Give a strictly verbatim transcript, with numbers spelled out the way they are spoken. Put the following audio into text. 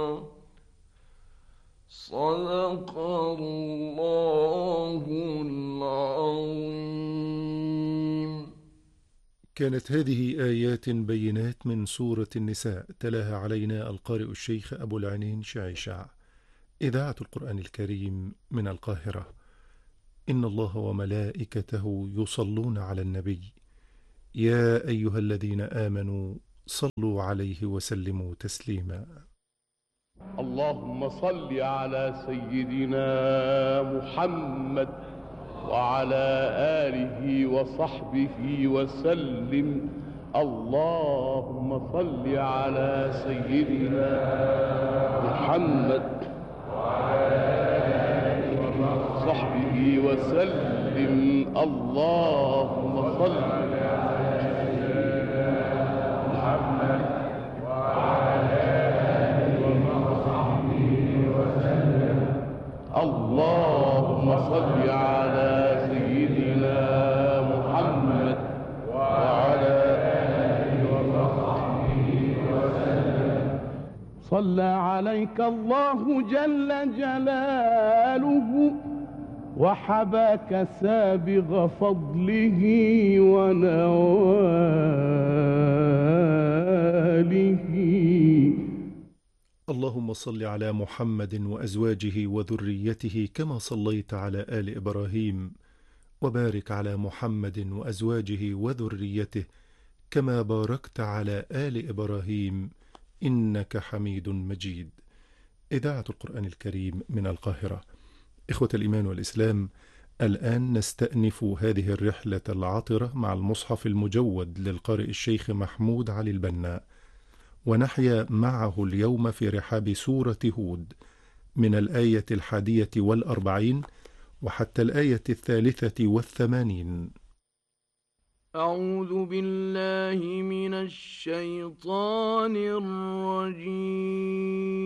صدق الله العظيم. كانت هذه آيات بينات من سورة النساء، تلاها علينا القارئ الشيخ أبو العينين شعيشع، إذاعة القرآن الكريم من القاهرة. إن الله وملائكته يصلون على النبي، يا أيها الذين آمنوا صلوا عليه وسلموا تسليما. اللهم صل على سيدنا محمد وعلى آله وصحبه وسلم. اللهم صل على سيدنا محمد وعلى آله وصحبه وسلم. اللهم صل على سيدنا محمد وعلى آله وصحبه وسلم. اللهم صل على سيدنا محمد وعلى آله وصحبه وسلم. صلى عليك الله جل جلاله وحباك سابغ فضله ونواله. اللهم صل على محمد وأزواجه وذريته كما صليت على آل إبراهيم، وبارك على محمد وأزواجه وذريته كما باركت على آل إبراهيم إنك حميد مجيد. إذاعة القرآن الكريم من القاهرة. إخوة الإيمان والإسلام، الآن نستأنف هذه الرحلة العطرة مع المصحف المجود للقارئ الشيخ محمود علي البنا، ونحيا معه اليوم في رحاب سورة هود من الآية الحادية والأربعين وحتى الآية الثالثة والثمانين. أعوذ بالله من الشيطان الرجيم.